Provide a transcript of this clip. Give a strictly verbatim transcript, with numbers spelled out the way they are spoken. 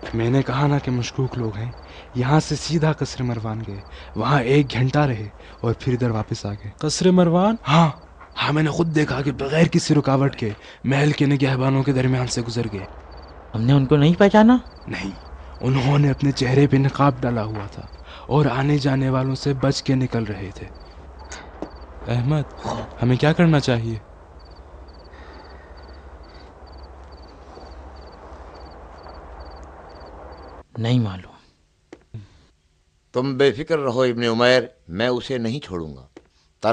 मैंने कहा ना कि मशकूक लोग हैं। यहाँ से सीधा कसर मरवान गए, वहाँ एक घंटा रहे और फिर इधर वापस आ गए। कसरे मरवान? हाँ हाँ, मैंने खुद देखा कि बगैर किसी रुकावट के महल के निगहबानों के दरमियान से गुजर गए। हमने उनको नहीं पहचाना? नहीं, उन्होंने अपने चेहरे पे नकाब डाला हुआ था और आने जाने वालों से बच के निकल रहे थे। अहमद, हमें क्या करना चाहिए? नहीं मालूम। तुम बेफिक्र रहो इब्ने उमैर, मैं उसे नहीं छोड़ूंगा।